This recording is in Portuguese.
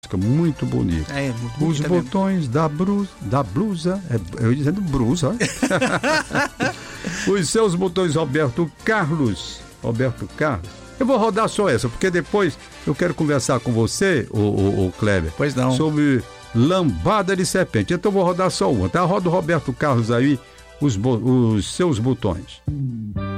Muito bonita. Muito Os botões da blusa, eu dizendo blusa, os seus botões, Roberto Carlos. Eu vou rodar só essa, porque depois eu quero conversar com você, o Kleber. Pois não. Sobre lambada de serpente. Então eu vou rodar só uma, tá? Roda o Roberto Carlos aí, os seus botões.